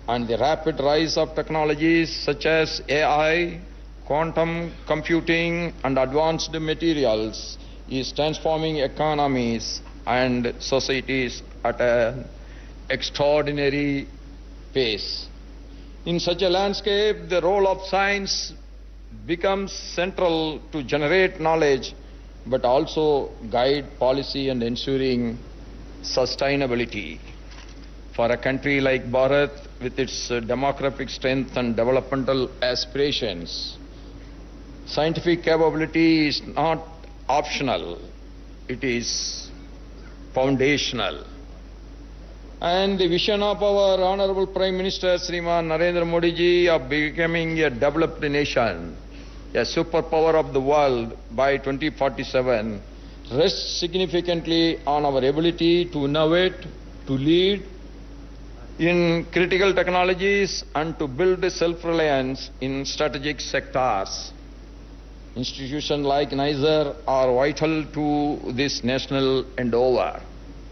and the rapid rise of technologies such as AI, quantum computing, and advanced materials is transforming economies and societies at an extraordinary pace. In such a landscape, the role of science becomes central to generate knowledge but also guide policy and ensuring sustainability. For a country like Bharat, with its demographic strength and developmental aspirations, scientific capability is not optional, it is foundational. And the vision of our Honorable Prime Minister Sriman Narendra Modi ji of becoming a developed nation, a superpower of the world by 2047, rests significantly on our ability to innovate, to lead in critical technologies, and to build self-reliance in strategic sectors. Institutions like NISER are vital to this national endeavor.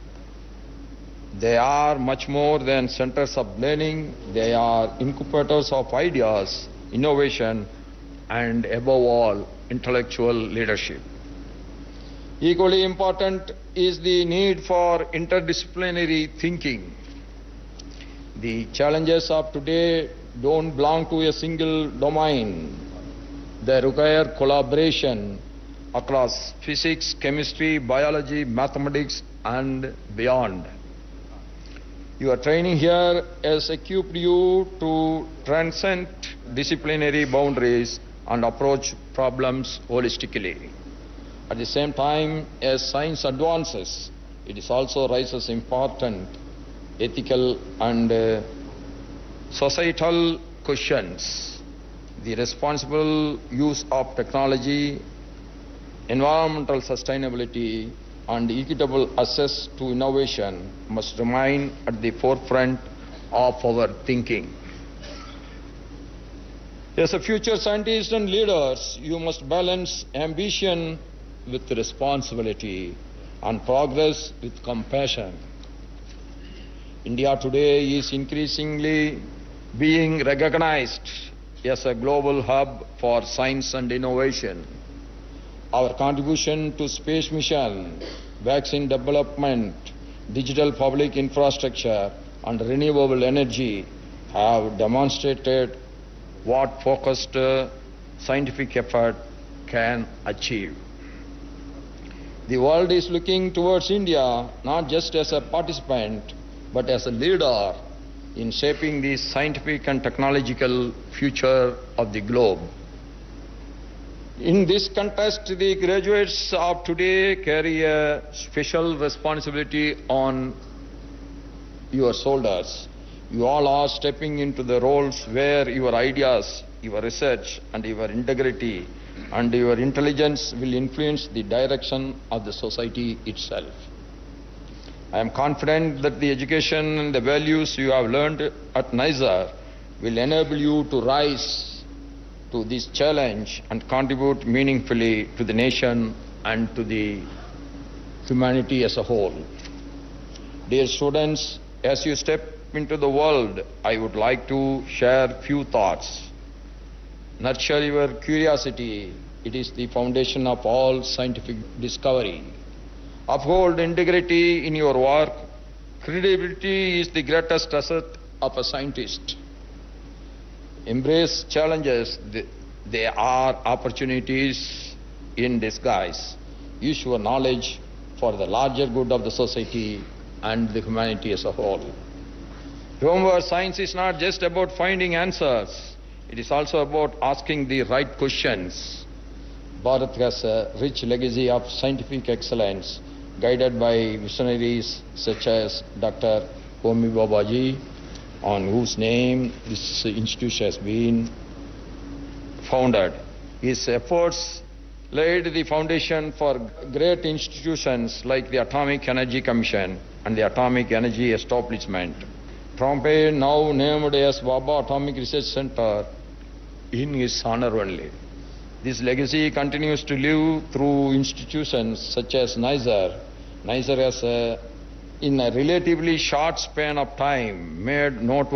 They are much more than centers of learning. They are incubators of ideas, innovation, and above all, intellectual leadership. Equally important is the need for interdisciplinary thinking. The challenges of today don't belong to a single domain. They require collaboration across physics, chemistry, biology, mathematics, and beyond. Your training here has equipped you to transcend disciplinary boundaries and approach problems holistically. At the same time, as science advances, it is also raises important ethical and societal questions. The responsible use of technology, environmental sustainability, and equitable access to innovation must remain at the forefront of our thinking. As a future scientist and leaders, you must balance ambition with responsibility and progress with compassion. India today is increasingly being recognized as a global hub for science and innovation. Our contribution to space mission, vaccine development, digital public infrastructure, and renewable energy have demonstrated what focused scientific effort can achieve. The world is looking towards India not just as a participant, but as a leader in shaping the scientific and technological future of the globe. In this context, the graduates of today carry a special responsibility on your shoulders. You all are stepping into the roles where your ideas, your research, and your integrity and your intelligence will influence the direction of the society itself. I am confident that the education and the values you have learned at NISER will enable you to rise to this challenge and contribute meaningfully to the nation and to the humanity as a whole. Dear students, as you step into the world, I would like to share few thoughts. Nurture your curiosity. It is the foundation of all scientific discovery. Uphold integrity in your work. Credibility is the greatest asset of a scientist. Embrace challenges. They are opportunities in disguise. Use your knowledge for the larger good of the society and the humanity as a whole. Remember, science is not just about finding answers. It is also about asking the right questions. Bharat has a rich legacy of scientific excellence, guided by visionaries such as Dr. Homi Bhabha, on whose name this institution has been founded. His efforts laid the foundation for great institutions like the Atomic Energy Commission and the Atomic Energy Establishment. Trompet, now named as Bhabha Atomic Research Center, in his honor only. This legacy continues to live through institutions such as NISER. NISER has, in a relatively short span of time, made noteworthy